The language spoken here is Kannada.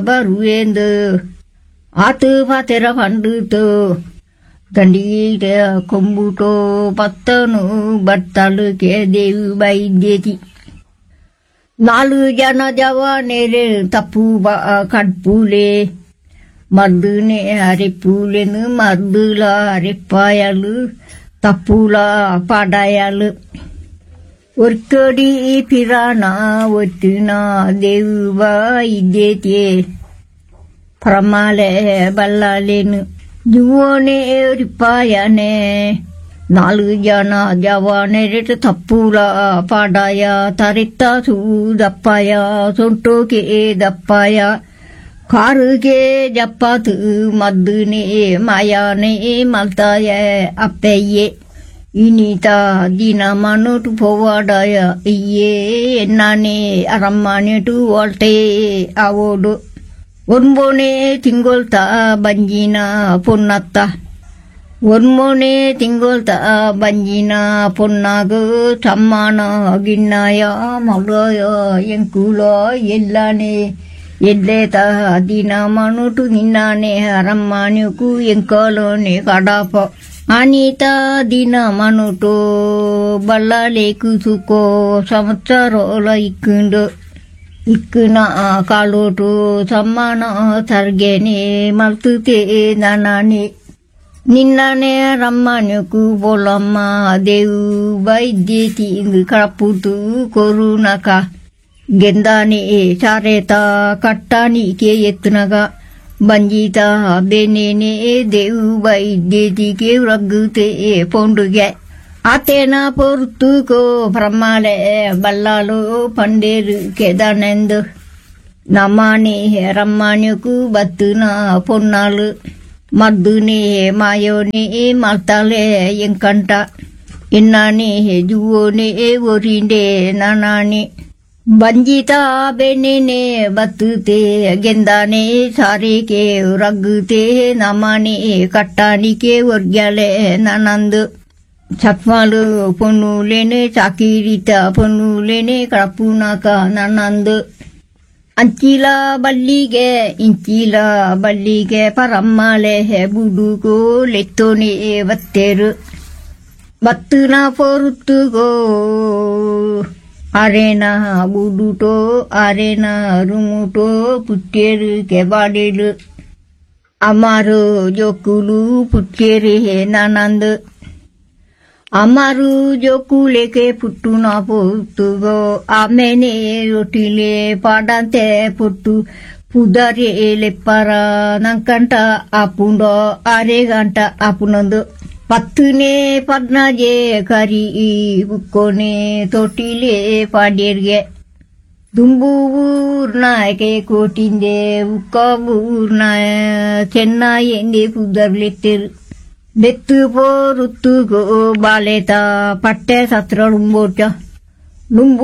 ಬರುವೆಂದು ಆತು ಪಾತೆರ ಪಂಡುತು ದಂಡಿಗೆ ಕೊಂಬುಟೋ ಪತ್ತನು ಬರ್ತಲುಕೆ ದೇವಿ ಬೈದ್ಯತಿ 4 ಜನ ಜವಾನೆರೆ ತಪ್ಪು ಕಡ್ಪುಲೆ ಮರ್ದುನೆ ಅರೆಪುಲೆನು ಮರ್ದುಲ ಅರೆಪ್ಪಾಯಲು ತಪ್ಪುಲ ಪಾಡಾಯಲು ಒರ್ಕಡಿ ಪಿರಾಣ ಒತ್ತಿನ ದೇವ ಇದ್ದೇತಿಯೇ ಪ್ರಮಾಲೆ ಬಲ್ಲಾಲೇನು ಜುವೋನೆ ರಿಪ್ಪಾಯನೆ 4 ಜನ ಜವಾನೆರೆ ತಪ್ಪುಲ ಪಾಡಾಯ ತರಿತ್ತ ದಪ್ಪಾಯ ಸೊಂಟೋಕೆ ದಪ್ಪಾಯ ಕಾರುಗೆ ಜಪ್ಪಾತು ಮದ್ದುನೆ ಮಾಯಾನೆ ಮಲ್ತಾಯ ಅಪ್ಪಯ್ಯೆ ಇನಿತ ದಿನ ಮನುಟು ಪೋವಾಡಾಯ ಇಯ್ಯೇ ಎನ್ನಾನೆ ಅರಮ್ಮನೆಟು ಒಲ್ಟೆ ಅವೋಡು ಒನ್ಮೋನೆ ತಿಂಗೊಳ್ತ ಬಂಜಿನ ಪೊನ್ನತ್ತ ಒನ್ಮೋನೆ ತಿಂಗೊಳ್ತ ಬಂಜಿನ ಪೊನ್ನಾಗ ಸಮ್ಮಾನ ಗಿನ್ನಾಯ ಮಲಯ ಎಂಕುಲ ಎಲ್ಲಾನೆ ಎಲ್ಲೇತ ದಿನ ಮನುಟು ನಿನ್ನಾನೆ ಅರಮ್ಮನೆಕು ಎಂಕಲೋನೆ ಕಡಾಪ ಅನಿತ ದಿನ ಮನುಟು ಬಲ್ಲಾಲೆ ಕುಸುಕೋ ಸಂವತ್ಸರೋಲ ಇಕ್ಕುಂಡು ಇಕ್ಕುನ ಕಾಲೋಟು ಸಮ್ಮಾನ ಸರ್ಗೆನೆ ಮಲ್ತುತೆ ನಾನೇ ನಿನ್ನನೆ ರಮ್ಮನೆಕು ಬೋಲಮ್ಮ ದೇವು ಬೈದ್ಯತಿ ಕಳಪುತು ಕೊರುನಕ ಗೆಂದಾನೆ ಸಾರೇತ ಕಟ್ಟಾನಿಕೆ ಎತ್ತನಗ ಬಂಜಿತ ಬೆನೇನೆ ದೇವು ಬೈದ್ಯತಿಗೆ ರಗ್ಗುತೆ ಪೊಂಡುಗೆ ಆತೇನ ಪೊರ್ತುಕೋ ಬ್ರಹ್ಮಾಲೆ ಬಲ್ಲಾಲು ಪಂಡೇರು ಕೆದನೆಂದು ನಮ್ಮನೆ ರಮ್ಮನೆಕು ಬತ್ತುನ ಪೊನ್ನಾಲು ಮದ್ದುನೆ ಮಾಯೋನೆ ಮಲ್ತಾಲೆ ಎಂಕಂಟ ಎನ್ನಾನೆ ಜುವೋನೆ ಒರಿಂಡೆ ನಾನಾನೆ ಬಂಜಿತ ಬೆನ್ನೆನೆ ಬತ್ತುತೆ ಗೆಂದಾನೆ ಸಾರೇಕೆ ರಗ್ಗುತೆ ನಮ್ಮನೆ ಕಟ್ಟಾನಿಕೆ ಒರ್ಗ್ಯಾಲೆ ನನ್ನಂದು ಚಕ್ಮಾಲು ಪೊನ್ನುಲೇನೆ ಚಾಕಿರಿತ ಪೊನ್ನುಲೇನೆ ಕಳಪುನಾಕ ನನ್ನಂದು ಅಂಚಿಲ ಬಲ್ಲಿಗೆ ಇಂಚಿಲ ಬಲ್ಲಿಗೆ ಪರಮ್ಮಲೆ ಬುಡುಗೋ ಲೆತ್ತೋನೆ ಬತ್ತೇರು ಬತ್ತುನ ಪೊರುತ್ತುಗೋ ಅರೆನ ಬುಡುಟೋ ಅರೆನ ರುಮುಟೋ ಪುಟ್ಟೇರು ಕೆಬಾಡಿಲು ಅಮಾರು ಜೋಕುಲು ಪುಟ್ಟೇರು ನಾನಂದು ಅಮಾರು ಜೋಕುಲೆಕೆ ಪುಟ್ಟುನ ಪೊತ್ತುಗೋ ಆಮೇನೆ ರೊಟ್ಟಿಲೆ ಪಾಡಂತೆ ಪೊಟ್ಟು ಪುದರೆ ಲೆಪ್ಪರ ನಂಕಂಟ ಆಪುಂಡೋ ಆರೆ ಗಂಟ ಆಪುನೊಂದು ಪತ್ತುನೆ ಪದ್ನಾಜೆ ಕರಿ ಬುಕ್ಕೋನೆ ತೊಟ್ಟಿಲೆ ಪಾಡ್ಯರ್ಗೆ ದುಂಬು ಊರ್ನಾಕೆ ಕೋಟಿಂದೆ ಉಕ್ಕ ಊರ್ನ ಚೆನ್ನೈಯೆಂದೆ ಪುದರ್ಲೆತ್ತರು ಬೆತ್ತು ಪೋರುತ್ತುಗೋ ಬಾಲೆತ ಪಟ್ಟೆ ಸತ್ರ ಲುಂಬೋಟ ಲುಂಬು